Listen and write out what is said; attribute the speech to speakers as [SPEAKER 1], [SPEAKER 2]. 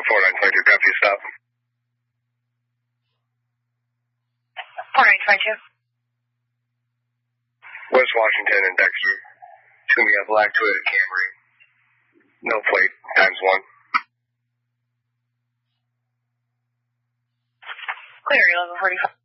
[SPEAKER 1] 4922, copy stop.
[SPEAKER 2] 4922.
[SPEAKER 1] West Washington and Dexter. It's going to be a black Toyota Camry. No plate, ×1.
[SPEAKER 2] Clear, 1145.